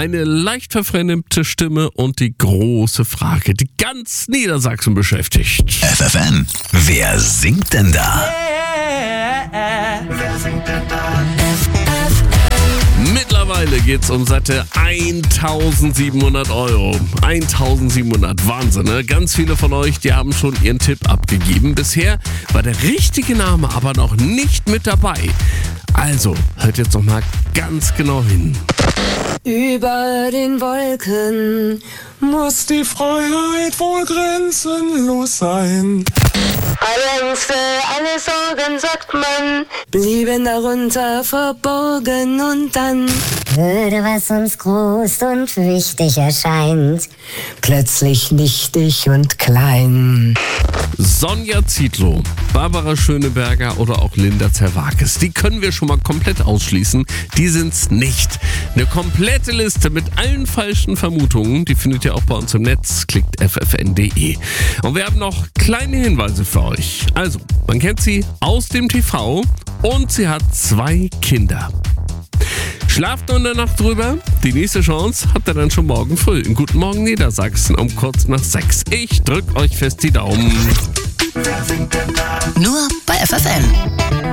Eine leicht verfremdete Stimme und die große Frage, die ganz Niedersachsen beschäftigt. FFN, wer singt denn da? Mittlerweile geht's um satte 1.700 Euro. 1.700, Wahnsinn, ne? Ganz viele von euch, die haben schon ihren Tipp abgegeben. Bisher war der richtige Name aber noch nicht mit dabei. Also, hört jetzt noch mal ganz genau hin. Über den Wolken muss die Freiheit wohl grenzenlos sein. alle Ängste, alle Sorgen, sagt man, blieben darunter verborgen und dann würde, was uns groß und wichtig erscheint, plötzlich nichtig und klein. Sonja Zietlow, Barbara Schöneberger oder auch Linda Zerwakis, die können wir schon mal komplett ausschließen. Die sind's nicht. Eine komplette Liste mit allen falschen Vermutungen, die findet ihr auch bei uns im Netz. Klickt ffn.de. Und wir haben noch kleine Hinweise für euch. Also, man kennt sie aus dem TV und sie hat 2 Kinder. Schlaft nur in der Nacht drüber. Die nächste Chance habt ihr dann schon morgen früh. Guten Morgen Niedersachsen um kurz nach 6. Ich drück euch fest die Daumen. Nur bei FFN.